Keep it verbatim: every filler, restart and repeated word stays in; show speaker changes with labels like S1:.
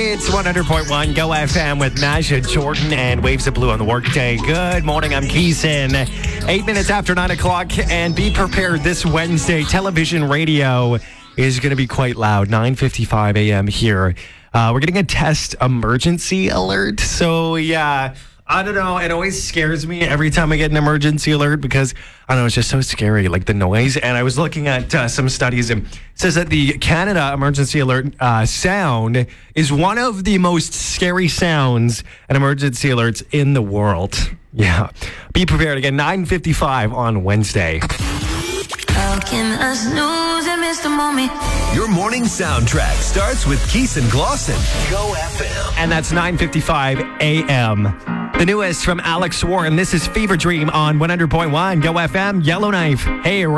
S1: It's one hundred point one Go F M with Masha Jordan and Waves of Blue on the workday. Good morning, I'm Keeson. Eight minutes after nine o'clock, and be prepared this Wednesday. Television radio is going to be quite loud. nine fifty-five a.m. here. Uh, we're getting a test emergency alert. So, yeah, I don't know. It always scares me every time I get an emergency alert because, I don't know, it's just so scary, like the noise. And I was looking at uh, some studies, and it says that the Canada emergency alert uh, sound is one of the most scary sounds and emergency alerts in the world. Yeah. Be prepared. Again, nine fifty-five on Wednesday.
S2: How can I snooze and miss the moment?
S3: Your morning soundtrack starts with Keeson Glosson. Go F M.
S1: And that's nine fifty-five a.m. The newest from Alex Warren. This is Fever Dream on one hundred point one Go F M. Yellowknife. Hey,